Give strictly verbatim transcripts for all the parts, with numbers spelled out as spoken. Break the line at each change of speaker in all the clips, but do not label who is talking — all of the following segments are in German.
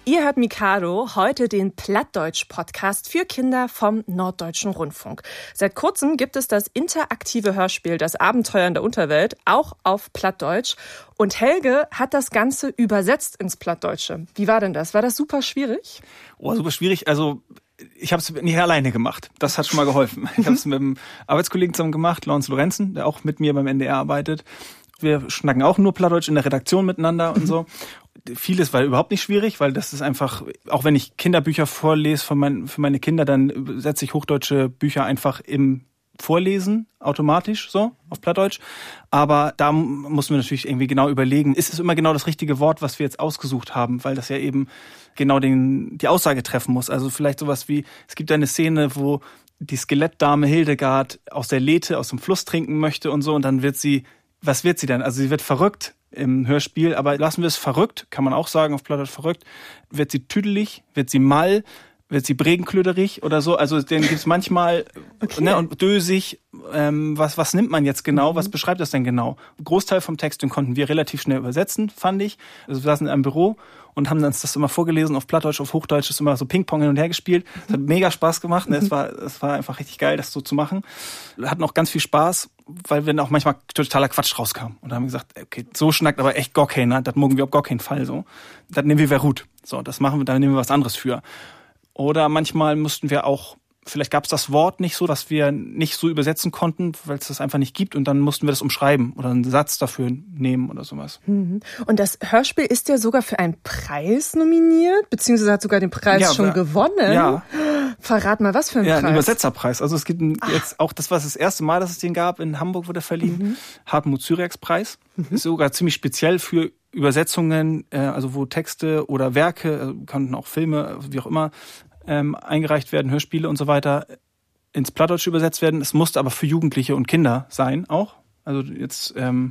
Ihr hört Mikado, heute den Plattdeutsch-Podcast für Kinder vom Norddeutschen Rundfunk. Seit kurzem gibt es das interaktive Hörspiel Das Abenteuer in der Unterwelt, auch auf Plattdeutsch. Und Helge hat das Ganze übersetzt ins Plattdeutsche. Wie war denn das? War das super schwierig?
Oh, super schwierig. Also ich habe es nicht alleine gemacht. Das hat schon mal geholfen. Ich habe es mit einem Arbeitskollegen zusammen gemacht, Lawrence Lorenzen, der auch mit mir beim N D R arbeitet. Wir schnacken auch nur Plattdeutsch in der Redaktion miteinander und so. Vieles war überhaupt nicht schwierig, weil das ist einfach, auch wenn ich Kinderbücher vorlese für, mein, für meine Kinder, dann setze ich hochdeutsche Bücher einfach im Vorlesen automatisch so auf Plattdeutsch. Aber da mussten wir natürlich irgendwie genau überlegen, ist es immer genau das richtige Wort, was wir jetzt ausgesucht haben, weil das ja eben genau den, die Aussage treffen muss. Also vielleicht sowas wie, es gibt eine Szene, wo die Skelettdame Hildegard aus der Lethe, aus dem Fluss trinken möchte und so, und dann wird sie, was wird sie denn? Also sie wird verrückt im Hörspiel, aber lassen wir es verrückt, kann man auch sagen, auf Plattdeutsch verrückt. Wird sie tüdelig, wird sie mal, wird sie bregenklöderig oder so? Also den gibt's manchmal, okay. Ne, und dösig. Ähm, was was nimmt man jetzt genau? Mhm. Was beschreibt das denn genau? Ein Großteil vom Text, den konnten wir relativ schnell übersetzen, fand ich. Also wir saßen in einem Büro und haben uns das immer vorgelesen auf Plattdeutsch, auf Hochdeutsch, das immer so Ping-Pong hin und her gespielt. Es hat mega Spaß gemacht. Ne? Es war es war einfach richtig geil, das so zu machen. Wir hatten auch ganz viel Spaß, weil wenn auch manchmal totaler Quatsch rauskam. Und da haben wir gesagt, okay, so schnackt aber echt gar keiner. Das mögen wir auf gar keinen Fall so. Das nehmen wir Verut. So, das machen wir, da nehmen wir was anderes für. Oder manchmal mussten wir auch, vielleicht gab es das Wort nicht so, dass wir nicht so übersetzen konnten, weil es das einfach nicht gibt. Und dann mussten wir das umschreiben oder einen Satz dafür nehmen oder sowas.
Und das Hörspiel ist ja sogar für einen Preis nominiert, beziehungsweise hat sogar den Preis ja, schon gewonnen. Ja. Verrat mal, was für ein
ja,
Preis?
Ja, einen Übersetzerpreis. Also es gibt einen, jetzt auch, das war das erste Mal, dass es den gab. In Hamburg wurde verliehen. Mhm. Hartmut Zyriax-Preis. Mhm. Ist sogar ziemlich speziell für Übersetzungen, also wo Texte oder Werke, also könnten auch Filme, wie auch immer, ähm, eingereicht werden, Hörspiele und so weiter, ins Plattdeutsche übersetzt werden. Es musste aber für Jugendliche und Kinder sein auch. Also jetzt ähm,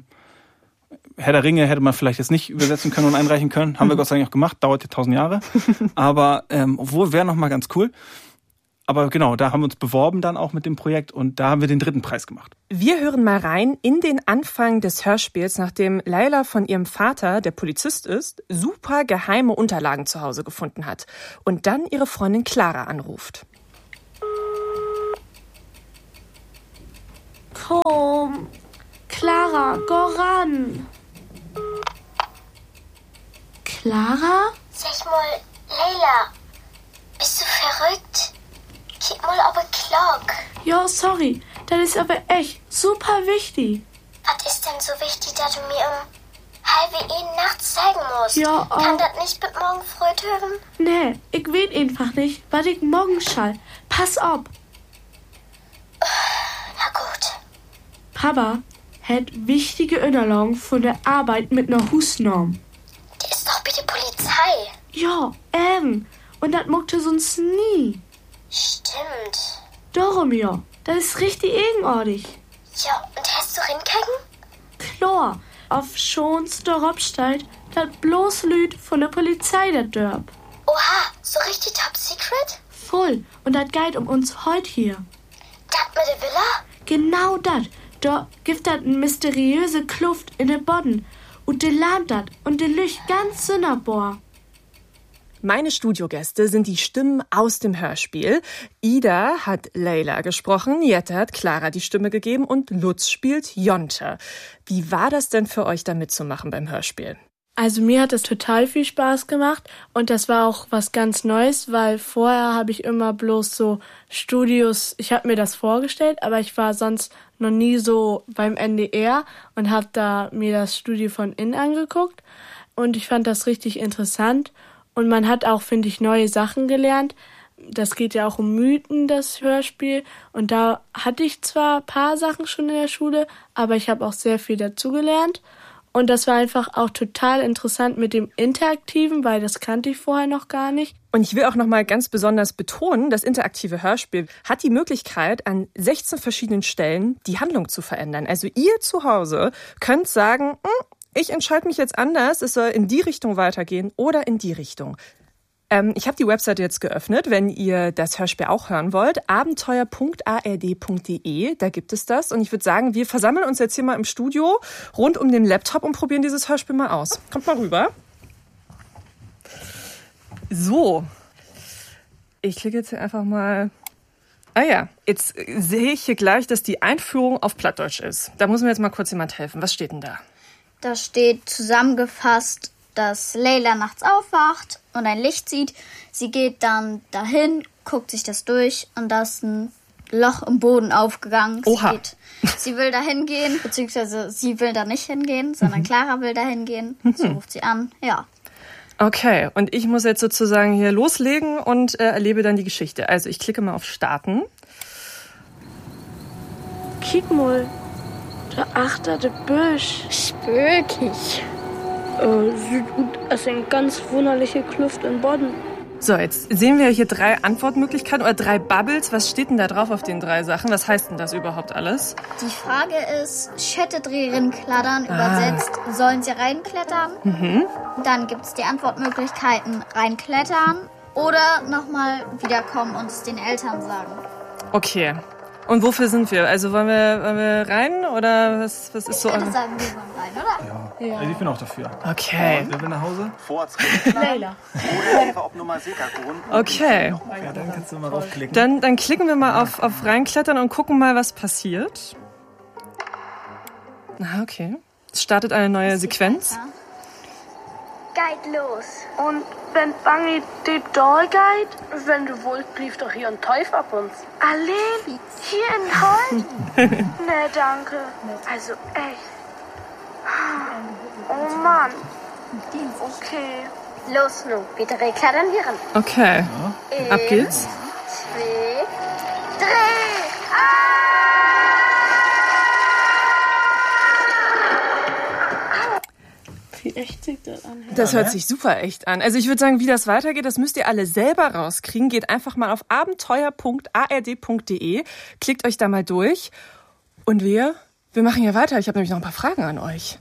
Herr der Ringe hätte man vielleicht jetzt nicht übersetzen können und einreichen können. Haben wir Gott sei Dank auch gemacht, dauert ja tausend Jahre. Aber ähm, obwohl, wäre noch mal ganz cool. Aber genau, da haben wir uns beworben dann auch mit dem Projekt und da haben wir den dritten Preis gemacht.
Wir hören mal rein in den Anfang des Hörspiels, nachdem Leila von ihrem Vater, der Polizist ist, super geheime Unterlagen zu Hause gefunden hat und dann ihre Freundin Clara anruft.
Komm, Clara, go ran. Clara?
Sag mal, Leila, bist du verrückt? Gib mal aber Clark.
Ja, sorry. Das ist aber echt super wichtig.
Was ist denn so wichtig, dass du mir um halbe Ehe nachts zeigen musst?
Ja, oh.
Kann das nicht bis morgen früh hören?
Nee, ich weet einfach nicht, was ich morgen schall. Pass auf.
Na gut.
Papa hat wichtige Unterlagen von der Arbeit mit einer Hausnorm.
Die ist doch bitte Polizei.
Ja, eben. Und das mochte sonst nie.
Stimmt.
Darum ja. Das ist richtig eigenartig.
Ja, und hast du Ringkecken?
Klar. Auf schons darauf steht, dass bloß Lüd von der Polizei das dörp.
Oha, so richtig top secret?
Voll. Und das geht um uns heute hier.
Das mit der Villa?
Genau das. Da gibt das eine mysteriöse Kluft in der Boden. Und de lahmt dat und de Lüch ganz sonderbar.
Meine Studiogäste sind die Stimmen aus dem Hörspiel. Ida hat Leila gesprochen, Jette hat Clara die Stimme gegeben und Lutz spielt Jonte. Wie war das denn für euch, da mitzumachen beim Hörspiel?
Also mir hat es total viel Spaß gemacht und das war auch was ganz Neues, weil vorher habe ich immer bloß so Studios, ich habe mir das vorgestellt, aber ich war sonst noch nie so beim N D R und habe da mir das Studio von innen angeguckt und ich fand das richtig interessant. Und man hat auch, finde ich, neue Sachen gelernt. Das geht ja auch um Mythen, das Hörspiel. Und da hatte ich zwar ein paar Sachen schon in der Schule, aber ich habe auch sehr viel dazugelernt. Und das war einfach auch total interessant mit dem Interaktiven, weil das kannte ich vorher noch gar nicht.
Und ich will auch noch mal ganz besonders betonen, das interaktive Hörspiel hat die Möglichkeit, an sechzehn verschiedenen Stellen die Handlung zu verändern. Also ihr zu Hause könnt sagen, ich entscheide mich jetzt anders, es soll in die Richtung weitergehen oder in die Richtung. Ähm, ich habe die Webseite jetzt geöffnet, wenn ihr das Hörspiel auch hören wollt. abenteuer punkt a r d punkt d e, da gibt es das. Und ich würde sagen, wir versammeln uns jetzt hier mal im Studio rund um den Laptop und probieren dieses Hörspiel mal aus. Kommt mal rüber. So, ich klicke jetzt hier einfach mal. Ah ja, jetzt sehe ich hier gleich, dass die Einführung auf Plattdeutsch ist. Da muss mir jetzt mal kurz jemand helfen. Was steht denn da?
Da steht zusammengefasst, dass Leila nachts aufwacht und ein Licht sieht. Sie geht dann dahin, guckt sich das durch und da ist ein Loch im Boden aufgegangen.
Oha.
Sie, geht, sie will da hingehen, beziehungsweise sie will da nicht hingehen, sondern Clara will da hingehen. So ruft sie an, ja.
Okay, und ich muss jetzt sozusagen hier loslegen und äh, erlebe dann die Geschichte. Also ich klicke mal auf Starten.
Kick mal, da achter der Büsch.
Spökig.
Äh, sieht gut aus, eine ganz wunderliche Kluft im Boden.
So, jetzt sehen wir hier drei Antwortmöglichkeiten oder drei Bubbles. Was steht denn da drauf auf den drei Sachen? Was heißt denn das überhaupt alles?
Die Frage ist, Schette drehen, kladdern,
Ah.
übersetzt, sollen sie reinklettern?
Mhm.
Dann gibt es die Antwortmöglichkeiten, reinklettern oder nochmal wiederkommen und es den Eltern sagen.
Okay. Und wofür sind wir? Also wollen wir, wollen wir rein oder was, was ist so?
Ich würde
eure-
sagen, wir wollen rein, oder?
Ja. Also ich bin auch dafür.
Okay.
Wer will nach Hause?
Leila.
Okay.
Ja, dann kannst du mal raufklicken.
Dann, dann klicken wir mal auf, auf reinklettern und gucken mal, was passiert. Ah, okay. Es startet eine neue Sequenz.
Geht los.
Und wenn Bangi die Doll geht, wenn du willst, blieb doch hier ein Teufel ab uns. Allein? Hier in Holz? Nee, danke. Also echt. Oh Mann. Okay.
Los nun, bitte klettern wir ran.
Okay. Ab geht's.
Zwei, drei.
Wie echt sieht das an?
Das hört sich super echt an. Also ich würde sagen, wie das weitergeht, das müsst ihr alle selber rauskriegen. Geht einfach mal auf abenteuer punkt a r d punkt d e, klickt euch da mal durch und wir, wir machen hier weiter. Ich habe nämlich noch ein paar Fragen an euch.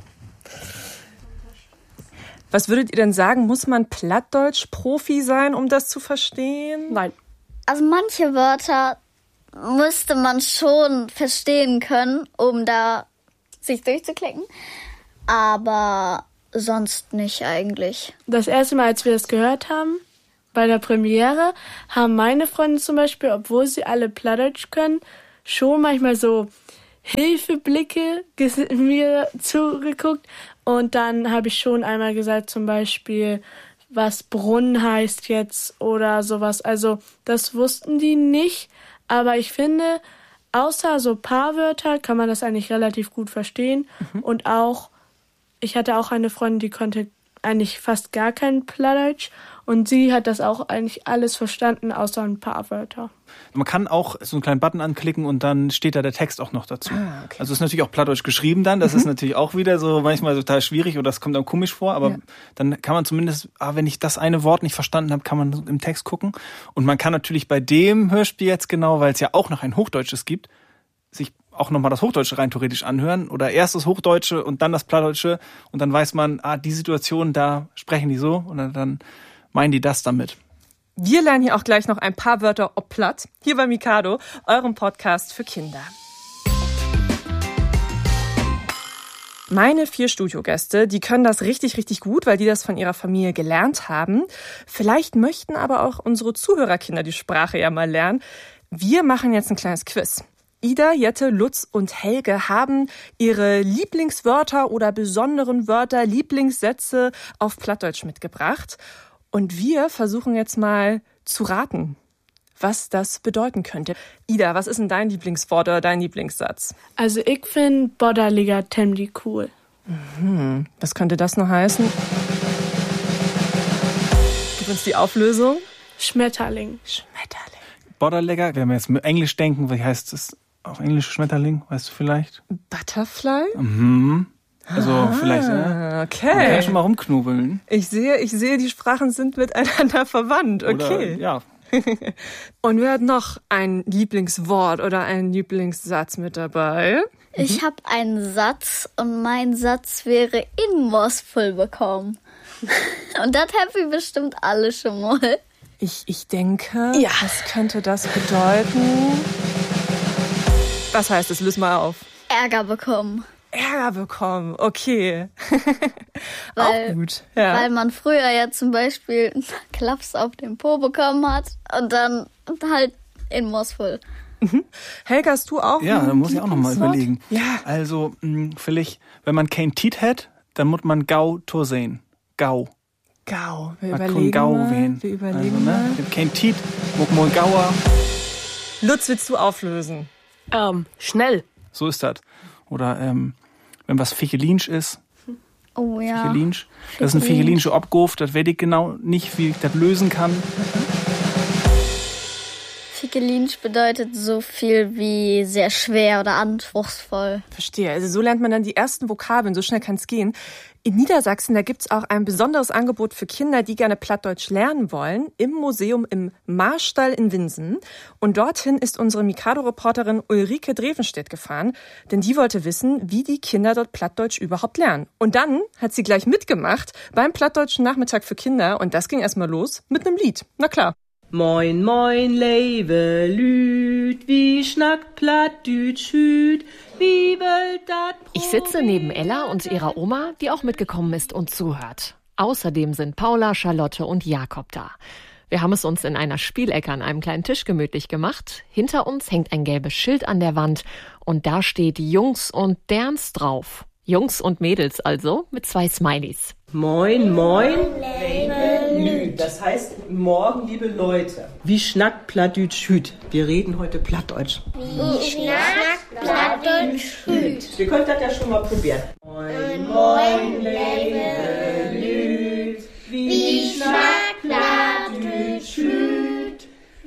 Was würdet ihr denn sagen, muss man Plattdeutsch-Profi sein, um das zu verstehen?
Nein.
Also manche Wörter müsste man schon verstehen können, um da sich durchzuklicken. Aber sonst nicht eigentlich.
Das erste Mal, als wir das gehört haben, bei der Premiere, haben meine Freunde zum Beispiel, obwohl sie alle Plattdeutsch können, schon manchmal so Hilfeblicke ges- mir zugeguckt. Und dann habe ich schon einmal gesagt, zum Beispiel, was Brunnen heißt jetzt oder sowas. Also das wussten die nicht. Aber ich finde, außer so ein paar Wörter kann man das eigentlich relativ gut verstehen. Mhm. Und auch, ich hatte auch eine Freundin, die konnte eigentlich fast gar kein Plattdeutsch. Und sie hat das auch eigentlich alles verstanden, außer ein paar Wörter.
Man kann auch so einen kleinen Button anklicken und dann steht da der Text auch noch dazu.
Ah, okay.
Also ist natürlich auch Plattdeutsch geschrieben dann. Das mhm. ist natürlich auch wieder so manchmal total schwierig oder das kommt dann komisch vor. Aber ja. dann kann man zumindest, ah, wenn ich das eine Wort nicht verstanden habe, kann man im Text gucken. Und man kann natürlich bei dem Hörspiel jetzt genau, weil es ja auch noch ein Hochdeutsches gibt, sich auch nochmal das Hochdeutsche rein theoretisch anhören oder erst das Hochdeutsche und dann das Plattdeutsche und dann weiß man, ah, die Situation, da sprechen die so und dann meinen die das damit.
Wir lernen hier auch gleich noch ein paar Wörter ob Platt, hier bei Mikado, eurem Podcast für Kinder. Meine vier Studiogäste, die können das richtig, richtig gut, weil die das von ihrer Familie gelernt haben. Vielleicht möchten aber auch unsere Zuhörerkinder die Sprache ja mal lernen. Wir machen jetzt ein kleines Quiz. Ida, Jette, Lutz und Helge haben ihre Lieblingswörter oder besonderen Wörter, Lieblingssätze auf Plattdeutsch mitgebracht. Und wir versuchen jetzt mal zu raten, was das bedeuten könnte. Ida, was ist denn dein Lieblingswort oder dein Lieblingssatz?
Also ich finde Bodderliga Temdi cool.
Mhm. Was könnte das noch heißen? Gib uns die Auflösung.
Schmetterling.
Schmetterling.
Bodderlecker, wenn wir jetzt mit Englisch denken, wie heißt es auf Englisch Schmetterling? Weißt du vielleicht?
Butterfly?
Mhm. Also ah, vielleicht, ja.
Okay.
Man kann ja schon mal rumknubbeln.
Ich sehe, ich sehe, die Sprachen sind miteinander verwandt. Okay.
Oder, ja.
Und wer hat noch ein Lieblingswort oder einen Lieblingssatz mit dabei?
Ich mhm. habe einen Satz und mein Satz wäre in Mospel bekommen. Und das haben wir bestimmt alle schon mal.
Ich, ich denke,
ja.
Was könnte das bedeuten? Was heißt es? Löse mal auf.
Ärger bekommen.
Ärger bekommen, okay.
Weil,
auch gut. Ja.
Weil man früher ja zum Beispiel einen Klaps auf den Po bekommen hat und dann halt in Moosful.
Mhm. Helga, hast du auch?
Ja, da muss ich auch nochmal überlegen.
Ja.
Also, mh, vielleicht, wenn man kein Tiet hat, dann muss man Gau Tor sehen. Gau.
Gau. Wir
Man
überlegen
Gau
mal.
wehen.
Wir überlegen
also, ne?
mal.
Kein Tiet, muss man Gauer.
Lutz, willst du auflösen?
Ähm, schnell.
So ist das. Oder ähm, wenn was Fichelinsch ist.
Oh ja.
Fichelinsch. Das ist ein Fichelinsche Obgurf, das weiß ich genau nicht, wie ich das lösen kann.
Figelinsch bedeutet so viel wie sehr schwer oder anspruchsvoll.
Verstehe. Also so lernt man dann die ersten Vokabeln. So schnell kann es gehen. In Niedersachsen, da gibt's auch ein besonderes Angebot für Kinder, die gerne Plattdeutsch lernen wollen, im Museum im Marstall in Winsen. Und dorthin ist unsere Mikado-Reporterin Ulrike Drevenstedt gefahren, denn die wollte wissen, wie die Kinder dort Plattdeutsch überhaupt lernen. Und dann hat sie gleich mitgemacht beim Plattdeutschen Nachmittag für Kinder und das ging erstmal los mit einem Lied. Na klar.
Moin, moin, leve Lüd, wie schnackt Plattdütsch hüt, wie welt dat Pro-
Ich sitze neben Ella und ihrer Oma, die auch mitgekommen ist und zuhört. Außerdem sind Paula, Charlotte und Jakob da. Wir haben es uns in einer Spielecke an einem kleinen Tisch gemütlich gemacht. Hinter uns hängt ein gelbes Schild an der Wand und da steht Jungs und Derns drauf. Jungs und Mädels also, mit zwei Smileys.
Moin, moin, leve Lüd, das heißt morgen, liebe Leute. Wie schnackt Plattdütsch hüt? Wir reden heute Plattdeutsch.
Wie schnackt Plattdeutsch hüt?
Ihr könnt das ja schon mal probieren. Moin, moin, leve Lüd, wie schnackt Plattdütsch hüt?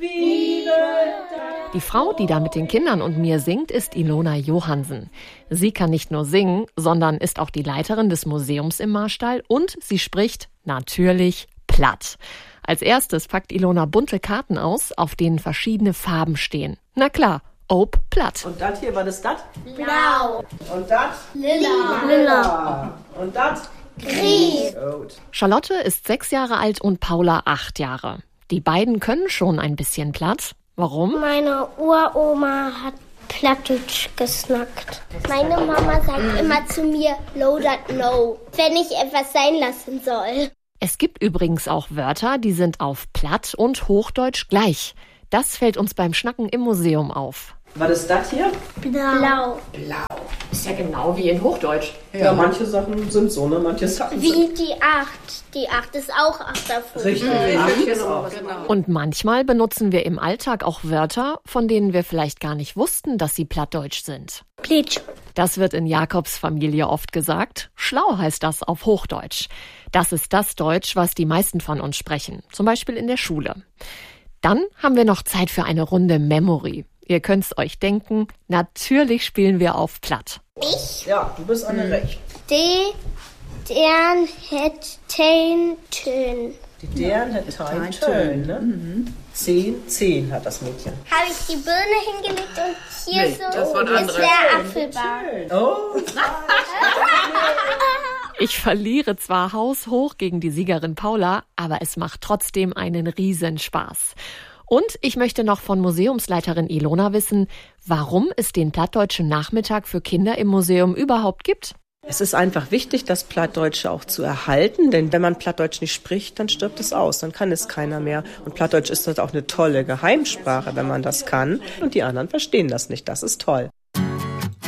Wie wird das?
Die Frau, die da mit den Kindern und mir singt, ist Ilona Johansen. Sie kann nicht nur singen, sondern ist auch die Leiterin des Museums im Marstall und sie spricht natürlich platt. Als erstes packt Ilona bunte Karten aus, auf denen verschiedene Farben stehen. Na klar, ob platt.
Und das hier, was ist das?
Blau.
Und das?
Lila.
Lila. Und das?
Grün.
Gut.
Charlotte ist sechs Jahre alt und Paula acht Jahre. Die beiden können schon ein bisschen platt. Warum?
Meine Uroma hat Plattdeutsch gesnackt. Meine Mama sagt immer zu mir, no that no, wenn ich etwas sein lassen soll.
Es gibt übrigens auch Wörter, die sind auf Platt und Hochdeutsch gleich. Das fällt uns beim Schnacken im Museum auf.
Was ist das hier?
Blau.
Ist ja genau wie in Hochdeutsch.
Ja, manche Sachen sind so, ne? Manche Sachen sind...
Wie die Acht. Die Acht ist auch acht davon.
Richtig, Acht ist auch.
Und manchmal benutzen wir im Alltag auch Wörter, von denen wir vielleicht gar nicht wussten, dass sie plattdeutsch sind.
Plitsch.
Das wird in Jakobs Familie oft gesagt. Schlau heißt das auf Hochdeutsch. Das ist das Deutsch, was die meisten von uns sprechen, zum Beispiel in der Schule. Dann haben wir noch Zeit für eine Runde Memory. Ihr könnt's euch denken, natürlich spielen wir auf Platt.
Ich?
Ja, du bist alle recht.
Die, deren, het, ten, tön.
Die deren hat Tein, Tön, ne? Mhm. Zehn, zehn hat das Mädchen.
Habe ich die Birne hingelegt und hier
Nee,
so
das war ein
ist
anderes.
der Apfelbaum.
Oh,
Ich verliere zwar haushoch gegen die Siegerin Paula, aber es macht trotzdem einen Riesenspaß. Und ich möchte noch von Museumsleiterin Ilona wissen, warum es den Plattdeutschen Nachmittag für Kinder im Museum überhaupt gibt.
es ist einfach wichtig, das Plattdeutsche auch zu erhalten, denn wenn man Plattdeutsch nicht spricht, dann stirbt es aus, dann kann es keiner mehr. Und Plattdeutsch ist halt auch eine tolle Geheimsprache, wenn man das kann. Und die anderen verstehen das nicht, das ist toll.